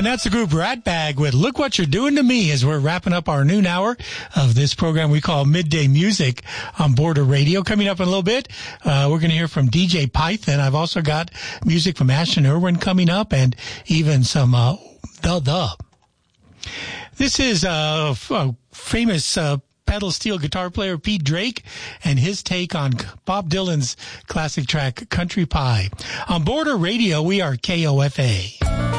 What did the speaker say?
And that's the group Ratbag with Look What You're Doing to Me as we're wrapping up our noon hour of this program we call Midday Music on Border Radio. Coming up in a little bit, we're going to hear from DJ Python. I've also got music from Ashton Irwin coming up and even some The. This is a famous pedal steel guitar player Pete Drake and his take on Bob Dylan's classic track Country Pie. On Border Radio, we are KOFA.